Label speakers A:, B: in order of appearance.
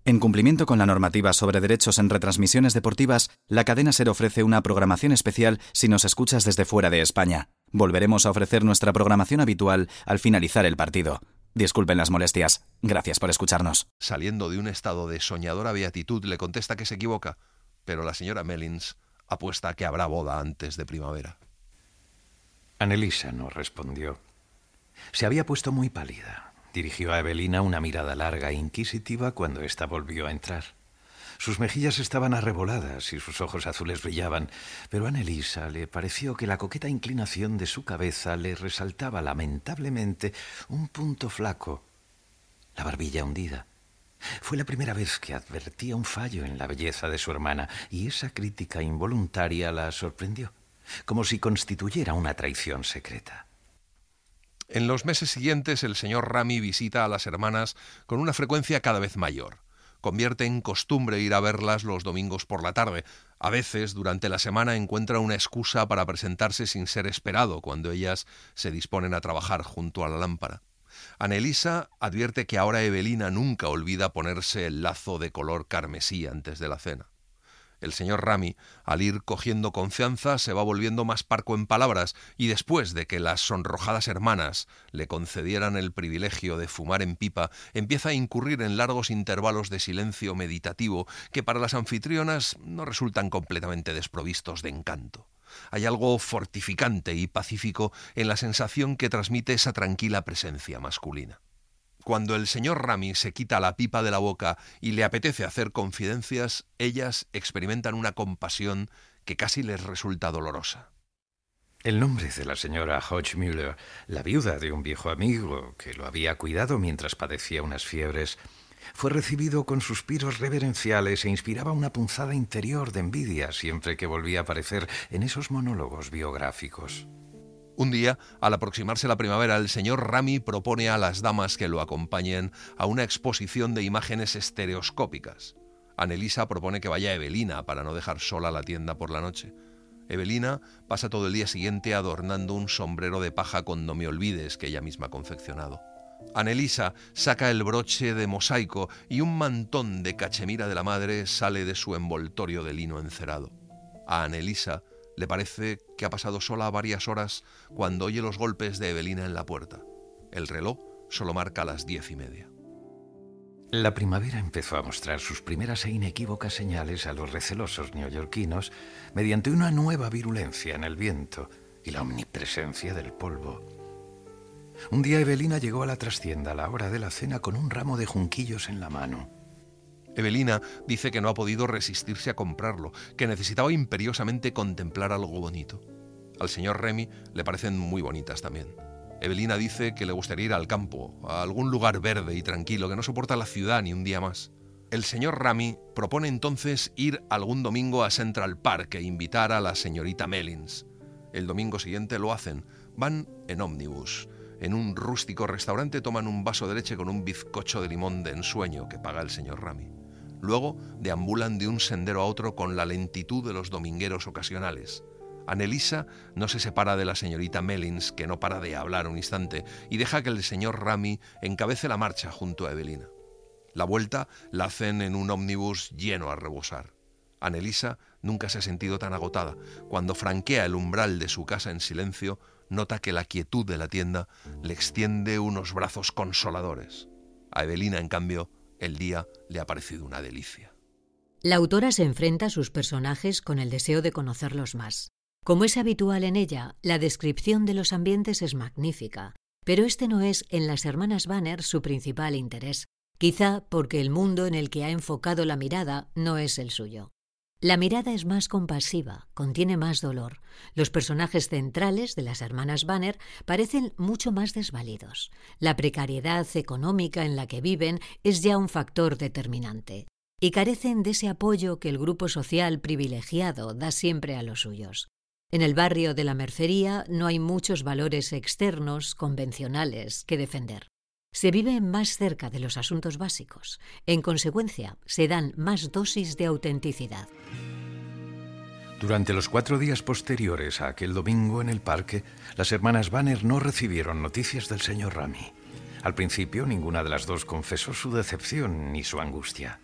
A: En cumplimiento con la normativa sobre derechos en retransmisiones deportivas, la cadena SER ofrece una programación especial si nos escuchas desde fuera de España. Volveremos a ofrecer nuestra programación habitual al finalizar el partido. Disculpen las molestias. Gracias por escucharnos.
B: Saliendo de un estado de soñadora beatitud, le contesta que se equivoca, pero la señora Mellins apuesta a que habrá boda antes de primavera.
C: Annelisa no respondió. Se había puesto muy pálida. Dirigió a Evelina una mirada larga e inquisitiva cuando ésta volvió a entrar. Sus mejillas estaban arreboladas y sus ojos azules brillaban, pero a Annelisa le pareció que la coqueta inclinación de su cabeza le resaltaba lamentablemente un punto flaco, la barbilla hundida. Fue la primera vez que advertía un fallo en la belleza de su hermana, y esa crítica involuntaria la sorprendió, como si constituyera una traición secreta.
B: En los meses siguientes, el señor Ramy visita a las hermanas con una frecuencia cada vez mayor. Convierte en costumbre ir a verlas los domingos por la tarde. A veces, durante la semana, encuentra una excusa para presentarse sin ser esperado cuando ellas se disponen a trabajar junto a la lámpara. Annelisa advierte que ahora Evelina nunca olvida ponerse el lazo de color carmesí antes de la cena. El señor Ramy, al ir cogiendo confianza, se va volviendo más parco en palabras, y después de que las sonrojadas hermanas le concedieran el privilegio de fumar en pipa, empieza a incurrir en largos intervalos de silencio meditativo que para las anfitrionas no resultan completamente desprovistos de encanto. Hay algo fortificante y pacífico en la sensación que transmite esa tranquila presencia masculina. Cuando el señor Ramy se quita la pipa de la boca y le apetece hacer confidencias, ellas experimentan una compasión que casi les resulta dolorosa.
C: El nombre de la señora Hodgmüller, la viuda de un viejo amigo que lo había cuidado mientras padecía unas fiebres, fue recibido con suspiros reverenciales e inspiraba una punzada interior de envidia siempre que volvía a aparecer en esos monólogos biográficos.
B: Un día, al aproximarse la primavera, el señor Ramy propone a las damas que lo acompañen a una exposición de imágenes estereoscópicas. Annelisa propone que vaya Evelina para no dejar sola la tienda por la noche. Evelina pasa todo el día siguiente adornando un sombrero de paja con no me olvides que ella misma ha confeccionado. Annelisa saca el broche de mosaico y un mantón de cachemira de la madre sale de su envoltorio de lino encerado. A Annelisa le parece que ha pasado sola varias horas cuando oye los golpes de Evelina en la puerta. El reloj solo marca las 10:30.
C: La primavera empezó a mostrar sus primeras e inequívocas señales a los recelosos neoyorquinos mediante una nueva virulencia en el viento y la omnipresencia del polvo. Un día Evelina llegó a la trastienda a la hora de la cena con un ramo de junquillos en la mano.
B: Evelina dice que no ha podido resistirse a comprarlo, que necesitaba imperiosamente contemplar algo bonito. Al señor Remy le parecen muy bonitas también. Evelina dice que le gustaría ir al campo, a algún lugar verde y tranquilo, que no soporta la ciudad ni un día más. El señor Ramy propone entonces ir algún domingo a Central Park e invitar a la señorita Mellins. El domingo siguiente lo hacen. Van en ómnibus. En un rústico restaurante toman un vaso de leche con un bizcocho de limón de ensueño que paga el señor Ramy. Luego deambulan de un sendero a otro con la lentitud de los domingueros ocasionales. Annelisa no se separa de la señorita Mellins, que no para de hablar un instante, y deja que el señor Ramy encabece la marcha junto a Evelina. La vuelta la hacen en un ómnibus lleno a rebosar. Annelisa nunca se ha sentido tan agotada. Cuando franquea el umbral de su casa en silencio, nota que la quietud de la tienda le extiende unos brazos consoladores. A Evelina, en cambio, el día le ha parecido una delicia.
D: La autora se enfrenta a sus personajes con el deseo de conocerlos más. Como es habitual en ella, la descripción de los ambientes es magnífica, pero este no es en las hermanas Banner su principal interés, quizá porque el mundo en el que ha enfocado la mirada no es el suyo. La mirada es más compasiva, contiene más dolor. Los personajes centrales de las hermanas Banner parecen mucho más desvalidos. La precariedad económica en la que viven es ya un factor determinante, y carecen de ese apoyo que el grupo social privilegiado da siempre a los suyos. En el barrio de la Mercería no hay muchos valores externos, convencionales, que defender. Se vive más cerca de los asuntos básicos. En consecuencia, se dan más dosis de autenticidad.
C: Durante los 4 días posteriores a aquel domingo en el parque, las hermanas Banner no recibieron noticias del señor Ramy. Al principio, ninguna de las dos confesó su decepción ni su angustia.